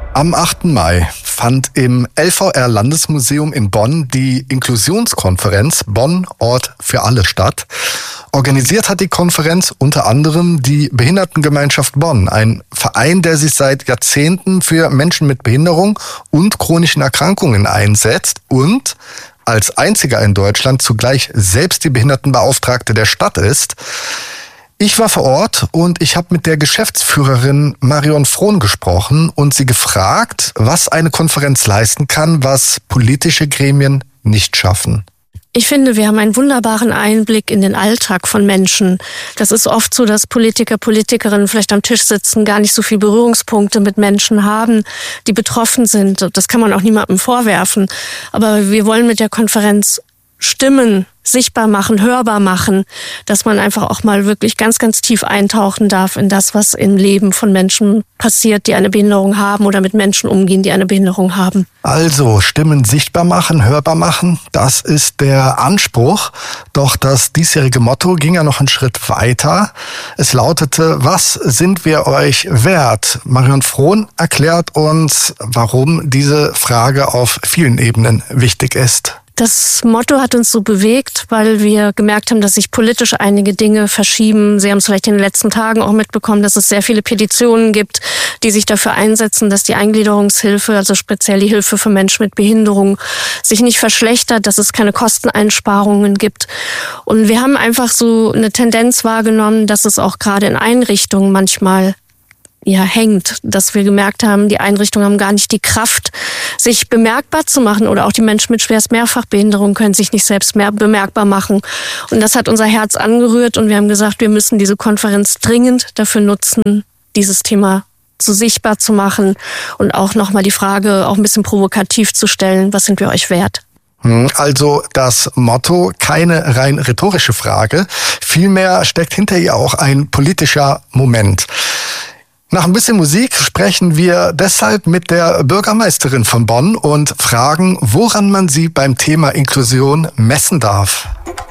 Am 8. Mai fand im LVR-Landesmuseum in Bonn die Inklusionskonferenz Bonn Ort für alle statt. Organisiert hat die Konferenz unter anderem die Behindertengemeinschaft Bonn, ein Verein, der sich seit Jahrzehnten für Menschen mit Behinderung und chronischen Erkrankungen einsetzt und als einziger in Deutschland zugleich selbst die Behindertenbeauftragte der Stadt ist. Ich war vor Ort und ich habe mit der Geschäftsführerin Marion Frohn gesprochen und sie gefragt, was eine Konferenz leisten kann, was politische Gremien nicht schaffen. Ich finde, wir haben einen wunderbaren Einblick in den Alltag von Menschen. Das ist oft so, dass Politiker, Politikerinnen vielleicht am Tisch sitzen, gar nicht so viel Berührungspunkte mit Menschen haben, die betroffen sind. Das kann man auch niemandem vorwerfen. Aber wir wollen mit der Konferenz Stimmen sichtbar machen, hörbar machen, dass man einfach auch mal wirklich ganz, ganz tief eintauchen darf in das, was im Leben von Menschen passiert, die eine Behinderung haben oder mit Menschen umgehen, die eine Behinderung haben. Also Stimmen sichtbar machen, hörbar machen, das ist der Anspruch. Doch das diesjährige Motto ging ja noch einen Schritt weiter. Es lautete, was sind wir euch wert? Marion Frohn erklärt uns, warum diese Frage auf vielen Ebenen wichtig ist. Das Motto hat uns so bewegt, weil wir gemerkt haben, dass sich politisch einige Dinge verschieben. Sie haben es vielleicht in den letzten Tagen auch mitbekommen, dass es sehr viele Petitionen gibt, die sich dafür einsetzen, dass die Eingliederungshilfe, also speziell die Hilfe für Menschen mit Behinderung, sich nicht verschlechtert, dass es keine Kosteneinsparungen gibt. Und wir haben einfach so eine Tendenz wahrgenommen, dass es auch gerade in Einrichtungen manchmal hängt, dass wir gemerkt haben, die Einrichtungen haben gar nicht die Kraft, sich bemerkbar zu machen, oder auch die Menschen mit schwerst Mehrfachbehinderung können sich nicht selbst mehr bemerkbar machen. Und das hat unser Herz angerührt und wir haben gesagt, wir müssen diese Konferenz dringend dafür nutzen, dieses Thema so sichtbar zu machen und auch nochmal die Frage auch ein bisschen provokativ zu stellen, was sind wir euch wert? Also das Motto, keine rein rhetorische Frage, vielmehr steckt hinter ihr auch ein politischer Moment. Nach ein bisschen Musik sprechen wir deshalb mit der Bürgermeisterin von Bonn und fragen, woran man sie beim Thema Inklusion messen darf.